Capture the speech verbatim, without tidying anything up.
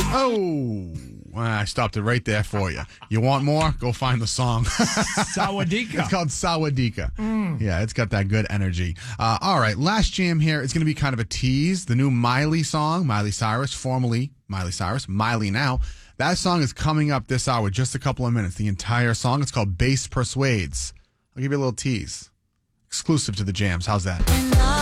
Oh, I stopped it right there for you. You want more? Go find the song. Sawadika. It's called Sawadika. Mm. Yeah, it's got that good energy. Uh, all right, last jam here. It's going to be kind of a tease. The new Miley song, Miley Cyrus, formerly Miley Cyrus, Miley now. That song is coming up this hour, just a couple of minutes. The entire song. It's called Bass Persuades. I'll give you a little tease. Exclusive to the jams. How's that?